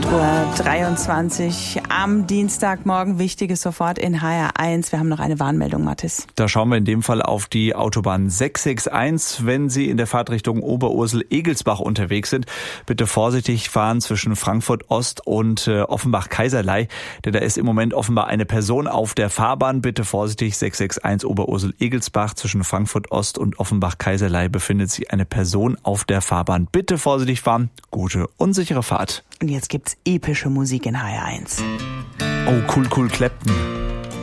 8:23 Uhr am Dienstagmorgen. Wichtiges sofort in HR1. Wir haben noch eine Warnmeldung, Mathis. Da schauen wir in dem Fall auf die Autobahn 661. Wenn Sie in der Fahrtrichtung Oberursel-Egelsbach unterwegs sind, bitte vorsichtig fahren zwischen Frankfurt Ost und Offenbach-Kaiserlei. Denn da ist im Moment offenbar eine Person auf der Fahrbahn. Bitte vorsichtig, 661 Oberursel-Egelsbach. Zwischen Frankfurt Ost und Offenbach-Kaiserlei befindet sich eine Person auf der Fahrbahn. Bitte vorsichtig fahren. Gute und sichere Fahrt. Und jetzt gibt's epische Musik in HR1. Oh, cool, Clapton.